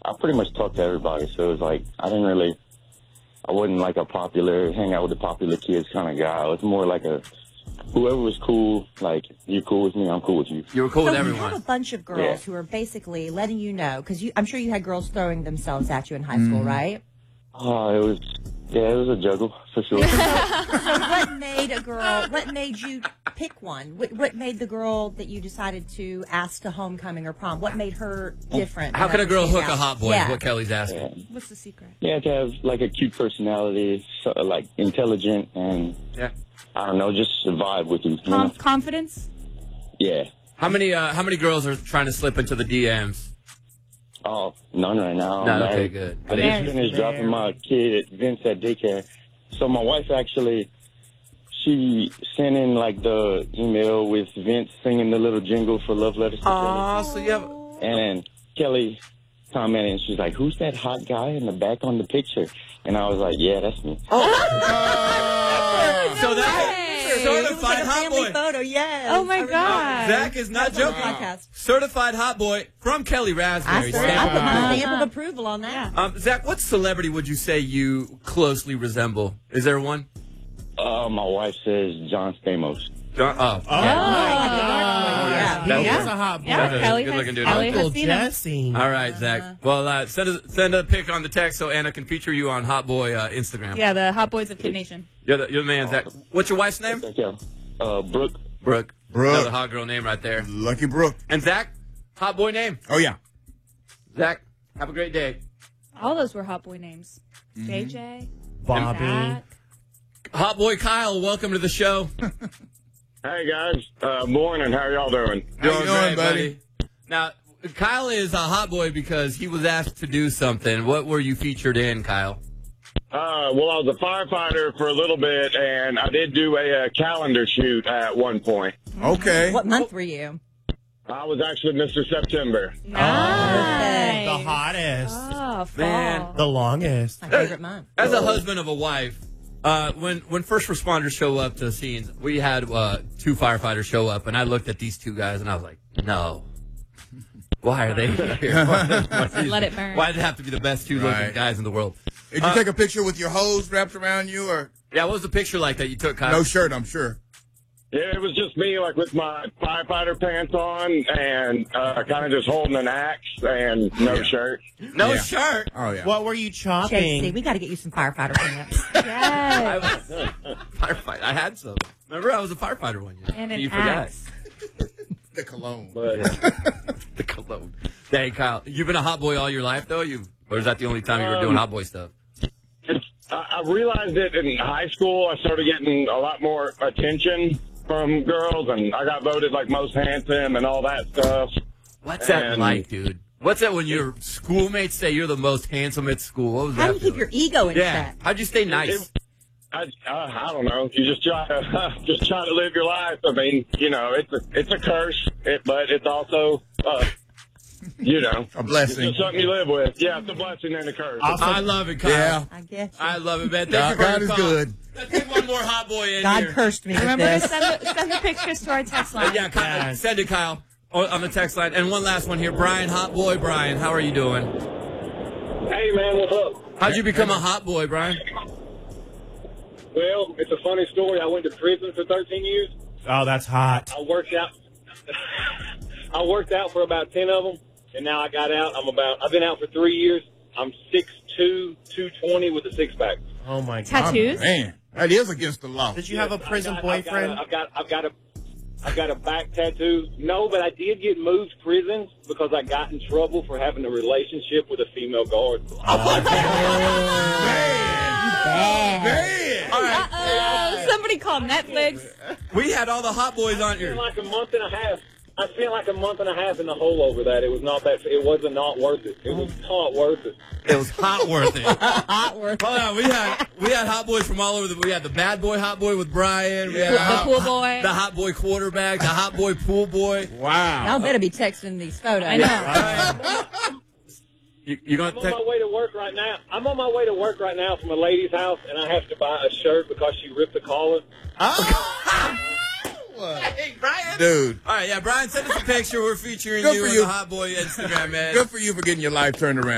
I pretty much talked to everybody. So it was like, I wasn't like a popular, hang out with the popular kids kind of guy. I was more like whoever was cool, like, you cool with me, I'm cool with you. You were cool with So you everyone. have a bunch of girls who are basically letting you know, because I'm sure you had girls throwing themselves at you in high school, right? It was a juggle, for sure. So what made you pick one? What made the girl that you decided to ask to homecoming or prom? What made her different? How can a girl hook stand a out? hot boy? Yeah. Is what Kelly's asking. What's the secret? Yeah, to have, like, a cute personality, so, like, intelligent, and, I don't know, just a vibe with you. You know? Confidence? Yeah. How many girls are trying to slip into the DMs? Oh, none right now. No, I'm okay, married. good. I just finished dropping my kid at Vince at daycare. So my wife actually, she sent in like the email with Vince singing the little jingle for Love Letters to Kelly. So you have... And Kelly commented, and she's like, "Who's that hot guy in the back on the picture?" And I was like, "Yeah, that's me." So that's certified hot family boy. photo, yes. Oh, my God. Zach is not joking. Podcast. Certified hot boy from Kelly Raspberry. I put the stamp of approval on that. Zach, what celebrity would you say you closely resemble? Is there one? My wife says John Stamos. Yeah. He is a hot boy. That's a Kelly good-looking dude. Kelly Uncle has seen him. Jesse. All right, Zach. Well, send a pic on the text so Anna can feature you on Hot Boy Instagram. Yeah, the Hot Boys of Kid Nation. You're the man, Zach. What's your wife's name? Yeah. Brooke. Brooke. Another hot girl name right there. Lucky Brooke. And Zach, hot boy name. Oh, yeah. Zach, have a great day. All those were Hot Boy names. JJ, Bobby. Zach. Hot boy Kyle, welcome to the show. Hey guys, morning. How y'all doing? How you doing, buddy? Now, Kyle is a hot boy because he was asked to do something. What were you featured in, Kyle? Well, I was a firefighter for a little bit, and I did do a calendar shoot at one point. Okay. What month were you? I was actually Mr. September. Nice. The hottest. Oh, fall. Man. The longest. My favorite month. As a husband of a wife, when first responders show up to scenes, we had two firefighters show up, and I looked at these two guys, and I was like, no. Why are they here? Let it burn. Why did it have to be the best two-looking Right. guys in the world? Did you take a picture with your hose wrapped around you, or Yeah, what was the picture like that you took, Kyle? no shirt? I'm sure. Yeah, it was just me, like with my firefighter pants on, and kind of just holding an axe and no shirt. No Yeah. shirt. Oh yeah. What were you JC, chopping? we got to get you some firefighter pants. Yes. Firefighter. I had some. Remember, I was a firefighter one year. And an you forgot. axe. The cologne. But The cologne. Dang, Kyle, you've been a hot boy all your life, though? Or is that the only time you were doing hot boy stuff? I realized it in high school. I started getting a lot more attention from girls, and I got voted like most handsome and all that stuff. What's that And- like, dude? What's that when your schoolmates say you're the most handsome at school? What was How that do you keep feeling? your ego in Yeah. check? How'd you stay nice? I don't know. You just try to live your life. I mean, you know, it's a curse, but it's also, you know, A blessing. It's just something you live with. Yeah, it's a blessing and a curse. I love it, Kyle. Yeah. I get you. I love it, man. Thank you for God your is call. good. Let's get one more hot boy in God here. cursed me with Remember to this. send the pictures to our text line. Yeah, Kyle, Yes. send it, Kyle, on the text line. And one last one here. Brian, hot boy Brian, how are you doing? Hey, man, what's up? How'd you become a hot boy, Brian? Well, it's a funny story. I went to prison for 13 years. Oh, that's hot. I worked out. I worked out for about 10 of them, and now I got out. I've been out for 3 years. I'm 6'2", 220 with a six-pack. Oh, my God. Tattoos? Man, that is against the law. Did you have a prison boyfriend? I've got a back tattoo. No, but I did get moved prisons because I got in trouble for having a relationship with a female guard. Man. All right. Uh-oh. Somebody call Netflix. We had all the hot boys on here. Like a month and a half. I spent like a month and a half in the hole over that. It was not that. It wasn't not worth it. It was not worth it. It was hot worth it. Hot work. Hold on, we had hot boys from all over. We had the bad boy hot boy with Brian. We had The pool boy. the hot boy quarterback, the hot boy pool boy. Wow. Y'all better be texting these photos. I know. You gonna I'm on my way to work right now. I'm on my way to work right now from a lady's house, and I have to buy a shirt because she ripped the collar. Hey, Brian. Dude, All right, yeah, Brian, send us a picture. We're featuring Good you for on you. the Hot Boy Instagram, man. good for you for getting your life turned around.